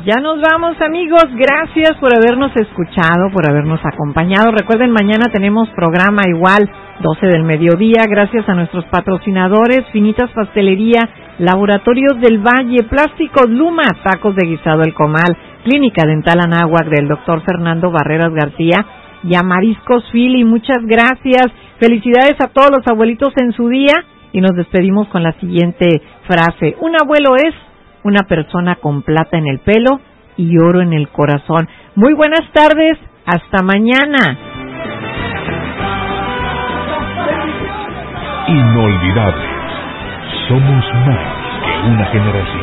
Ya nos vamos, amigos. Gracias por habernos escuchado, por habernos acompañado. Recuerden, mañana tenemos programa igual, 12 del mediodía. Gracias a nuestros patrocinadores, Finitas Pastelería, Laboratorios del Valle, Plásticos Luma, Tacos de Guisado El Comal, Clínica Dental Anáhuac del doctor Fernando Barreras García y a Mariscos Fili. Muchas gracias. Felicidades a todos los abuelitos en su día y nos despedimos con la siguiente frase. Un abuelo es una persona con plata en el pelo y oro en el corazón. Muy buenas tardes, hasta mañana. Inolvidables, somos más que una generación.